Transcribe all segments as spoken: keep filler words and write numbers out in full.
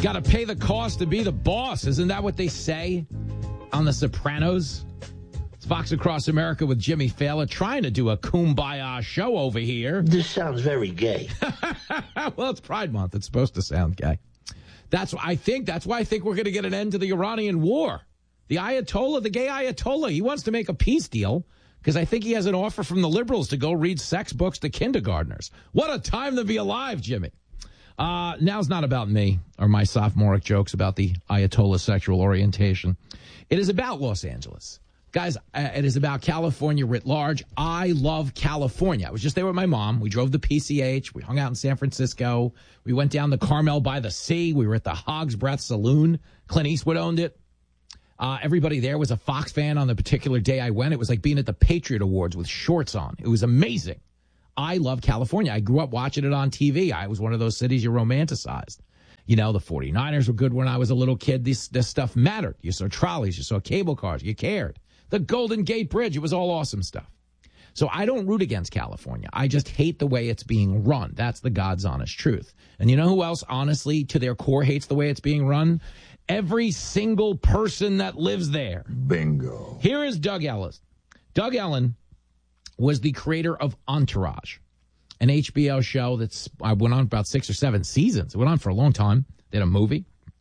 got to pay the cost to be the boss. Isn't that what they say on The Sopranos? It's Fox Across America with Jimmy Fallon trying to do a kumbaya show over here. This sounds very gay. Well, it's Pride Month. It's supposed to sound gay. That's why I think that's why I think we're going to get an end to the Iranian war. The Ayatollah, the gay Ayatollah, he wants to make a peace deal because I think he has an offer from the liberals to go read sex books to kindergartners. What a time to be alive, Jimmy. Uh, now's not about me or my sophomoric jokes about the Ayatollah sexual orientation. It is about Los Angeles. Guys, uh, it is about California writ large. I love California. I was just there with my mom. We drove to P C H. We hung out in San Francisco. We went down the Carmel by the Sea. We were at the Hog's Breath Saloon. Clint Eastwood owned it. Uh, everybody there was a Fox fan on the particular day I went. It was like being at the Patriot Awards with shorts on. It was amazing. I love California. I grew up watching it on T V. I was one of those cities you romanticized. You know, the forty-niners were good when I was a little kid. This, this stuff mattered. You saw trolleys. You saw cable cars. You cared. The Golden Gate Bridge. It was all awesome stuff. So I don't root against California. I just hate the way it's being run. That's the God's honest truth. And you know who else, honestly, to their core hates the way it's being run? Every single person that lives there. Bingo. Here is Doug Ellis. Doug Ellen was the creator of Entourage, an H B O show that's I went on about six or seven seasons. It went on for a long time. They had a movie,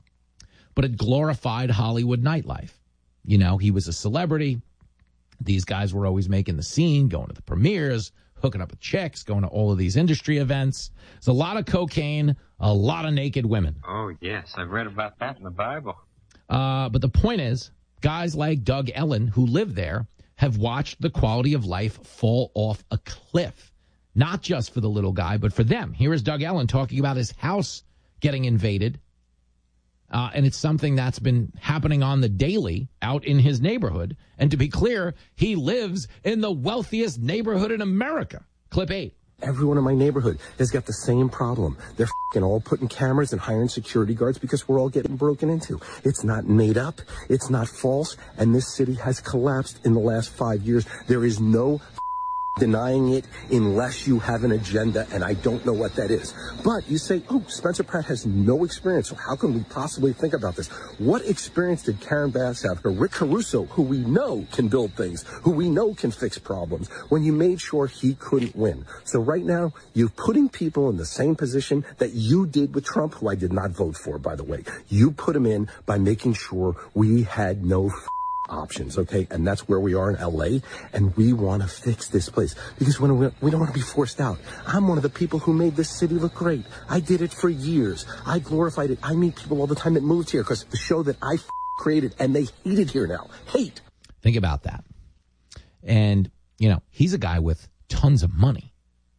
but it glorified Hollywood nightlife. You know, he was a celebrity. These guys were always making the scene, going to the premieres, hooking up with chicks, going to all of these industry events. There's a lot of cocaine, a lot of naked women. Oh, yes. I've read about that in the Bible. Uh, but the point is, guys like Doug Ellen, who live there, have watched the quality of life fall off a cliff. Not just for the little guy, but for them. Here is Doug Ellen talking about his house getting invaded. Uh, and it's something that's been happening on the daily out in his neighborhood. And to be clear, he lives in the wealthiest neighborhood in America. Clip eight. Everyone in my neighborhood has got the same problem. They're f***ing all putting cameras and hiring security guards because we're all getting broken into. It's not made up. It's not false. And this city has collapsed in the last five years. There is no denying it unless you have an agenda, and I don't know what that is. But you say, oh, Spencer Pratt has no experience, so how can we possibly think about this? What experience did Karen Bass have, or Rick Caruso, who we know can build things, who we know can fix problems, when you made sure he couldn't win? So right now, you're putting people in the same position that you did with Trump, who I did not vote for, by the way. You put him in by making sure we had no f- options, okay? And that's where we are in L A, and we want to fix this place because when we, we don't want to be forced out. I'm one of the people who made this city look great. I did it for years. I glorified it. I meet people all the time that moved here because the show that I f- created, and they hate it here now. Hate. Think about that. And, you know, he's a guy with tons of money.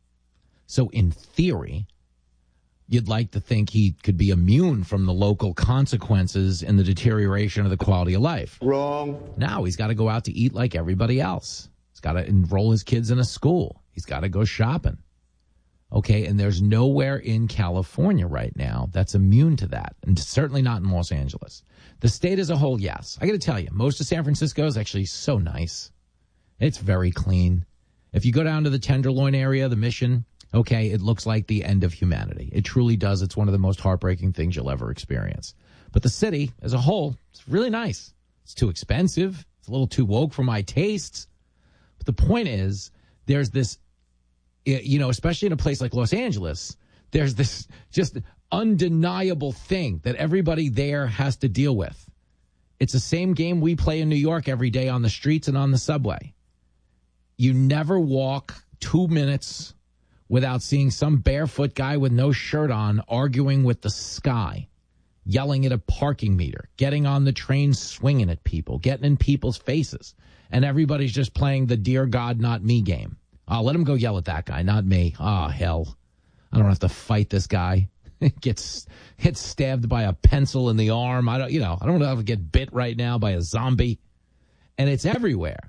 So in theory, you'd like to think he could be immune from the local consequences and the deterioration of the quality of life. Wrong. Now he's got to go out to eat like everybody else. He's got to enroll his kids in a school. He's got to go shopping. Okay, and there's nowhere in California right now that's immune to that, and certainly not in Los Angeles. The state as a whole, yes. I got to tell you, most of San Francisco is actually so nice. It's very clean. If you go down to the Tenderloin area, the Mission, okay, it looks like the end of humanity. It truly does. It's one of the most heartbreaking things you'll ever experience. But the city as a whole, it's really nice. It's too expensive. It's a little too woke for my tastes. But the point is, there's this, you know, especially in a place like Los Angeles, there's this just undeniable thing that everybody there has to deal with. It's the same game we play in New York every day on the streets and on the subway. You never walk two minutes without seeing some barefoot guy with no shirt on arguing with the sky, yelling at a parking meter, getting on the train swinging at people, getting in people's faces. And everybody's just playing the dear God, not me game. Oh, let him go yell at that guy, not me. Oh, hell. I don't have to fight this guy. Gets gets stabbed by a pencil in the arm. I don't, you know, I don't have to get bit right now by a zombie. And it's everywhere.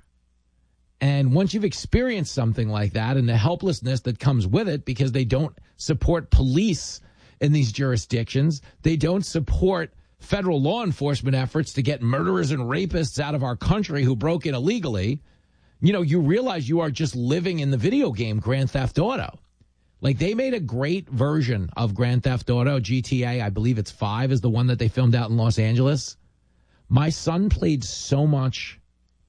And once you've experienced something like that and the helplessness that comes with it because they don't support police in these jurisdictions, they don't support federal law enforcement efforts to get murderers and rapists out of our country who broke in illegally, you know, you realize you are just living in the video game Grand Theft Auto. Like, they made a great version of Grand Theft Auto, G T A. I believe it's five is the one that they filmed out in Los Angeles. My son played so much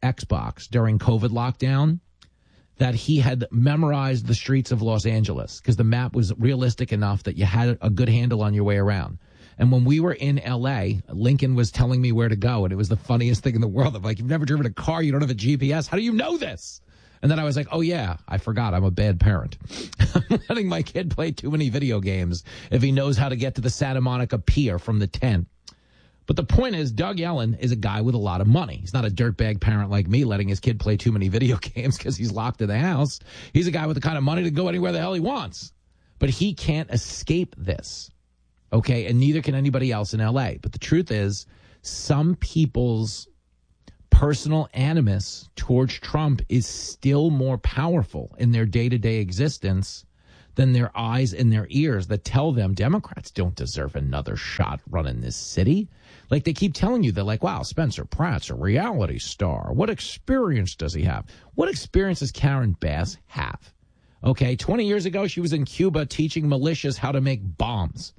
Xbox during COVID lockdown that he had memorized the streets of Los Angeles because the map was realistic enough that you had a good handle on your way around. And when we were in L A, Lincoln was telling me where to go, and it was the funniest thing in the world. I'm like, you've never driven a car, you don't have a G P S. How do you know this? And then I was like, oh, yeah, I forgot. I'm a bad parent. I'm letting my kid play too many video games if he knows how to get to the Santa Monica Pier from the ten. But the point is, Doug Ellen is a guy with a lot of money. He's not a dirtbag parent like me letting his kid play too many video games because he's locked in the house. He's a guy with the kind of money to go anywhere the hell he wants. But he can't escape this, okay? And neither can anybody else in L A. But the truth is, some people's personal animus towards Trump is still more powerful in their day-to-day existence than their eyes and their ears that tell them Democrats don't deserve another shot running this city. Like, they keep telling you, they're like, wow, Spencer Pratt's a reality star. What experience does he have? What experience does Karen Bass have? Okay, twenty years ago, she was in Cuba teaching militias how to make bombs.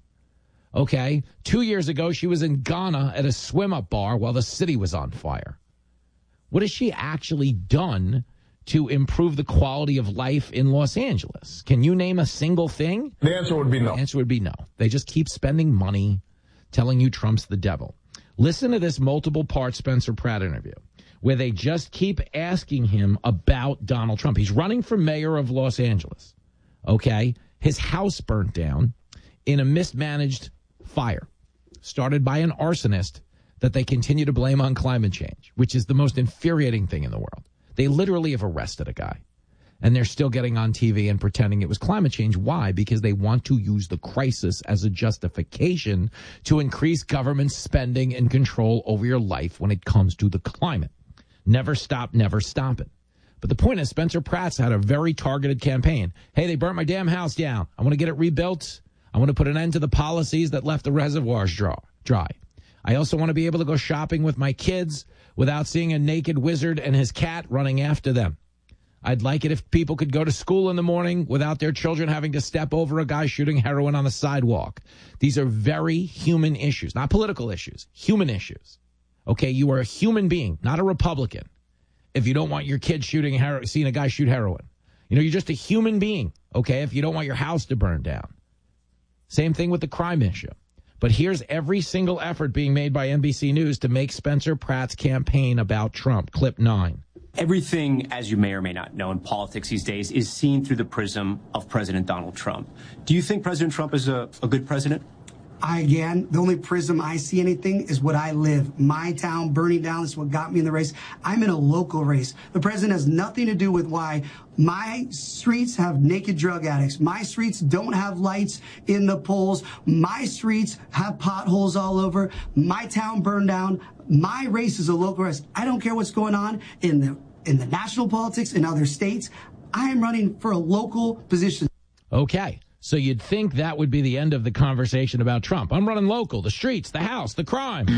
Okay, two years ago, she was in Ghana at a swim-up bar while the city was on fire. What has she actually done to improve the quality of life in Los Angeles? Can you name a single thing? The answer would be no. The answer would be no. They just keep spending money telling you Trump's the devil. Listen to this multiple-part Spencer Pratt interview where they just keep asking him about Donald Trump. He's running for mayor of Los Angeles, okay? His house burnt down in a mismanaged fire started by an arsonist that they continue to blame on climate change, which is the most infuriating thing in the world. They literally have arrested a guy, and they're still getting on T V and pretending it was climate change. Why? Because they want to use the crisis as a justification to increase government spending and control over your life when it comes to the climate. Never stop, never stop it. But the point is, Spencer Pratt's had a very targeted campaign. Hey, they burnt my damn house down. I want to get it rebuilt. I want to put an end to the policies that left the reservoirs dry. I also want to be able to go shopping with my kids without seeing a naked wizard and his cat running after them. I'd like it if people could go to school in the morning without their children having to step over a guy shooting heroin on the sidewalk. These are very human issues, not political issues, human issues. Okay, you are a human being, not a Republican, if you don't want your kid shooting hero- seeing a guy shoot heroin. You know, you're just a human being, okay, if you don't want your house to burn down. Same thing with the crime issue. But here's every single effort being made by N B C News to make Spencer Pratt's campaign about Trump. Clip nine. Everything, as you may or may not know in politics these days, is seen through the prism of President Donald Trump. Do you think President Trump is a, a good president? I, again, the only prism I see anything is what I live. My town burning down is what got me in the race. I'm in a local race. The president has nothing to do with why my streets have naked drug addicts. My streets don't have lights in the poles. My streets have potholes all over. My town burned down. My race is a local race. I don't care what's going on in the in the national politics in other states. I am running for a local position. Okay. So you'd think that would be the end of the conversation about Trump. I'm running local, the streets, the house, the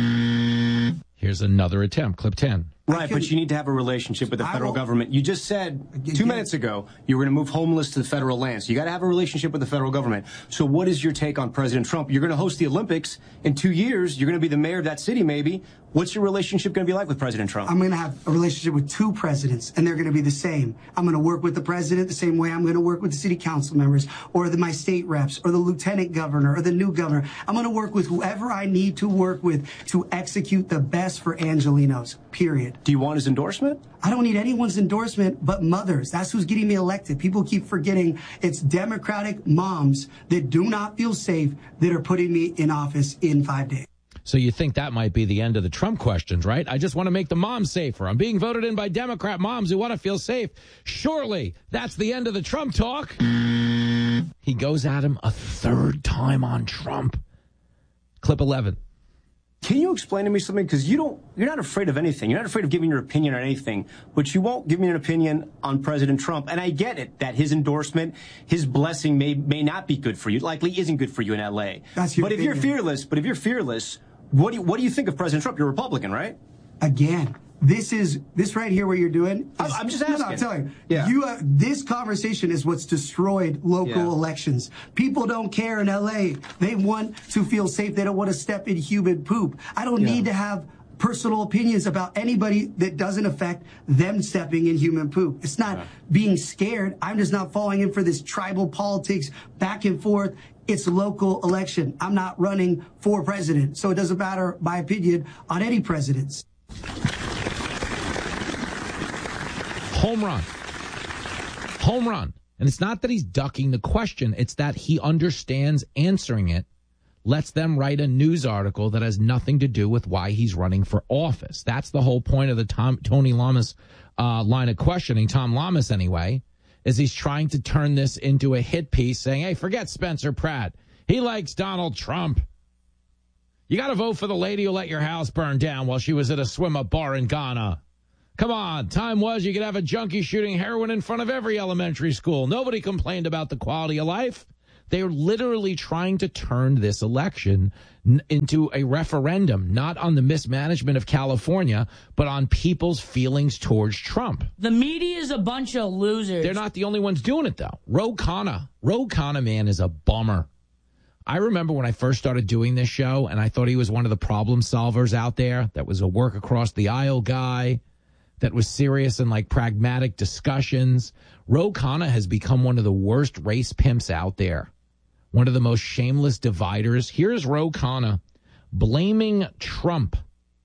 crime. Here's another attempt, clip ten. Right, but you need to have a relationship with the federal government. You just said two minutes ago you were going to move homeless to the federal land. So you got to have a relationship with the federal government. So what is your take on President Trump? You're going to host the Olympics in two years. You're going to be the mayor of that city, maybe. What's your relationship going to be like with President Trump? I'm going to have a relationship with two presidents, and they're going to be the same. I'm going to work with the president the same way I'm going to work with the city council members or the, my state reps or the lieutenant governor or the new governor. I'm going to work with whoever I need to work with to execute the best for Angelenos, period. Do you want his endorsement? I don't need anyone's endorsement but mothers. That's who's getting me elected. People keep forgetting it's Democratic moms that do not feel safe that are putting me in office in five days. So you think that might be the end of the Trump questions, right? I just want to make the moms safer. I'm being voted in by Democrat moms who want to feel safe. Surely that's the end of the Trump talk. He goes at him a third time on Trump. Clip eleven. Can you explain to me something? Because you don't, you're not afraid of anything. You're not afraid of giving your opinion on anything, but you won't give me an opinion on President Trump. And I get it that his endorsement, his blessing may may not be good for you. Likely isn't good for you in L A. That's your but if opinion. you're fearless, but if you're fearless, what do you, what do you think of President Trump? You're a Republican, right? Again, This is this right here. What you're doing? Is, I'm, I'm just asking. No, no, I'm telling you. Yeah. You uh, this conversation is what's destroyed local Yeah. elections. People don't care in L A. They want to feel safe. They don't want to step in human poop. I don't Yeah. need to have personal opinions about anybody that doesn't affect them stepping in human poop. It's not Yeah. being scared. I'm just not falling in for this tribal politics back and forth. It's a local election. I'm not running for president, so it doesn't matter my opinion on any presidents. Home run. Home run. And it's not that he's ducking the question. It's that he understands answering it, lets them write a news article that has nothing to do with why he's running for office. That's the whole point of the Tom, Tony Lamas uh, line of questioning, Tom Lamas anyway, is he's trying to turn this into a hit piece saying, hey, forget Spencer Pratt. He likes Donald Trump. You got to vote for the lady who let your house burn down while she was at a swim-up bar in Ghana. Come on, time was you could have a junkie shooting heroin in front of every elementary school. Nobody complained about the quality of life. They're literally trying to turn this election n- into a referendum, not on the mismanagement of California, but on people's feelings towards Trump. The media is a bunch of losers. They're not the only ones doing it, though. Ro Khanna. Ro Khanna, man, is a bummer. I remember when I first started doing this show, and I thought he was one of the problem solvers out there, that was a work across the aisle guy, that was serious and like pragmatic discussions. Ro Khanna has become one of the worst race pimps out there. One of the most shameless dividers. Here's Ro Khanna blaming Trump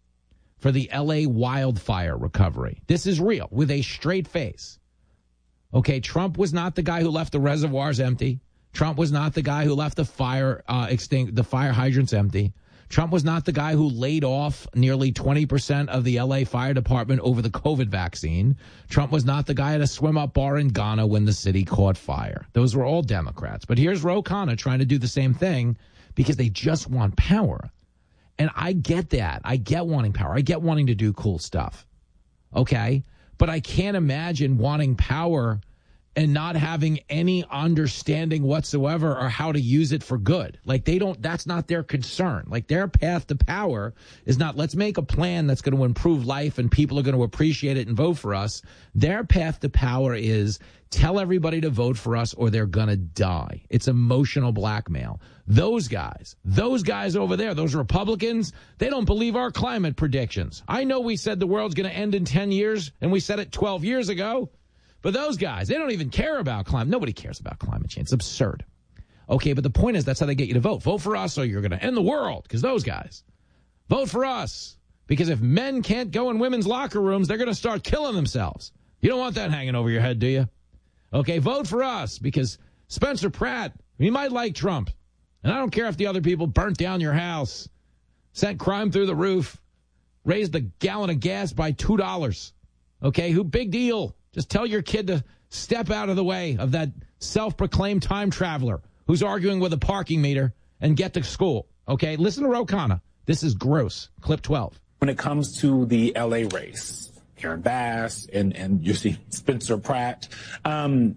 for the L A wildfire recovery. This is real, with a straight face. Okay, Trump was not the guy who left the reservoirs empty. Trump was not the guy who left the fire uh, extinct, the fire hydrants empty. Trump was not the guy who laid off nearly twenty percent of the L A Fire Department over the COVID vaccine. Trump was not the guy at a swim-up bar in Ghana when the city caught fire. Those were all Democrats. But here's Ro Khanna trying to do the same thing because they just want power. And I get that. I get wanting power. I get wanting to do cool stuff. Okay? But I can't imagine wanting power and not having any understanding whatsoever or how to use it for good. Like they don't, that's not their concern. Like their path to power is not, let's make a plan that's going to improve life and people are going to appreciate it and vote for us. Their path to power is tell everybody to vote for us or they're going to die. It's emotional blackmail. Those guys, those guys over there, those Republicans, they don't believe our climate predictions. I know we said the world's going to end in ten years and we said it twelve years ago. But those guys, they don't even care about climate. Nobody cares about climate change. It's absurd. Okay, but the point is that's how they get you to vote. Vote for us or you're going to end the world, because those guys. Vote for us, because if men can't go in women's locker rooms, they're going to start killing themselves. You don't want that hanging over your head, do you? Okay, vote for us, because Spencer Pratt, he might like Trump. And I don't care if the other people burnt down your house, sent crime through the roof, raised the gallon of gas by two dollars. Okay, who big deal? Just tell your kid to step out of the way of that self-proclaimed time traveler who's arguing with a parking meter and get to school. Okay, listen to Ro Khanna. This is gross. Clip twelve. When it comes to the L A race, Karen Bass and, and you see Spencer Pratt, um,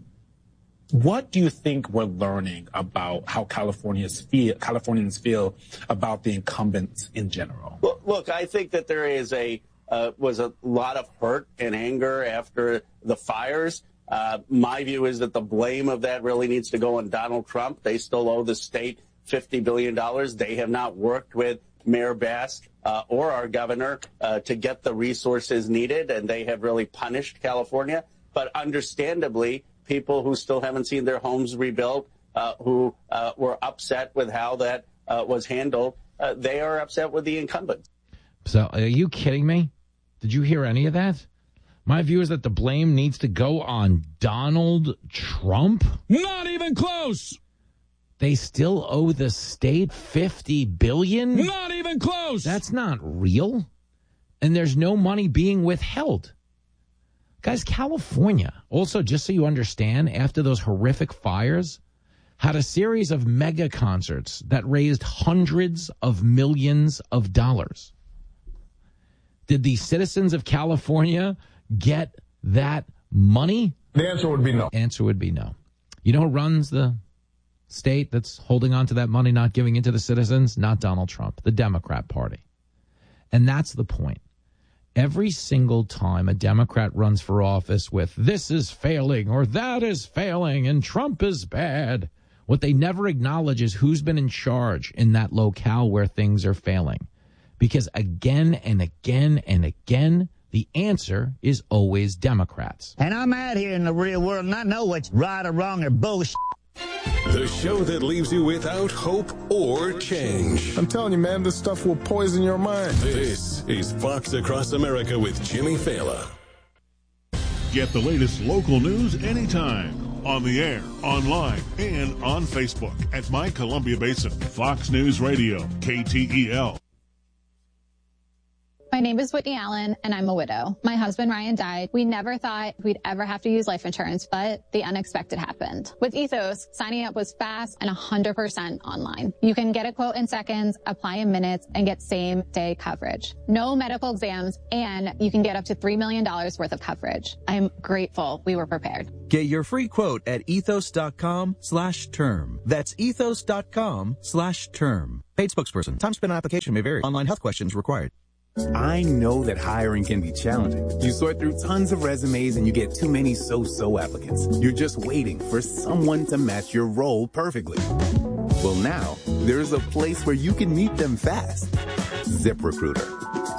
what do you think we're learning about how Californians feel, Californians feel about the incumbents in general? Well, look, I think that there is a Uh, was a lot of hurt and anger after the fires. Uh, my view is that the blame of that really needs to go on Donald Trump. They still owe the state fifty billion dollars. They have not worked with Mayor Bass uh, or our governor uh, to get the resources needed, and they have really punished California. But understandably, people who still haven't seen their homes rebuilt, uh, who uh, were upset with how that uh, was handled, uh, they are upset with the incumbents. So are you kidding me? Did you hear any of that? My view is that the blame needs to go on Donald Trump. Not even close. They still owe the state fifty billion dollars? Not even close. That's not real. And there's no money being withheld. Guys, California, also, just so you understand, after those horrific fires, had a series of mega concerts that raised hundreds of millions of dollars. Did the citizens of California get that money? The answer would be no. Answer would be no. You know who runs the state that's holding on to that money, not giving it to the citizens? Not Donald Trump, the Democrat Party. And that's the point. Every single time a Democrat runs for office with this is failing or that is failing and Trump is bad, what they never acknowledge is who's been in charge in that locale where things are failing. Because again and again and again, the answer is always Democrats. And I'm out here in the real world and I know what's right or wrong or bullshit. The show that leaves you without hope or change. I'm telling you, man, this stuff will poison your mind. This is Fox Across America with Jimmy Fallon. Get the latest local news anytime. On the air, online, and on Facebook at My Columbia Basin. Fox News Radio, K T E L. My name is Whitney Allen, and I'm a widow. My husband, Ryan, died. We never thought we'd ever have to use life insurance, but the unexpected happened. With Ethos, signing up was fast and one hundred percent online. You can get a quote in seconds, apply in minutes, and get same-day coverage. No medical exams, and you can get up to three million dollars worth of coverage. I'm grateful we were prepared. Get your free quote at ethos.com slash term. That's ethos.com slash term. Paid spokesperson. Time spent on application may vary. Online health questions required. I know that hiring can be challenging. You sort through tons of resumes and you get too many so-so applicants. You're just waiting for someone to match your role perfectly. Well, now there's a place where you can meet them fast. ZipRecruiter.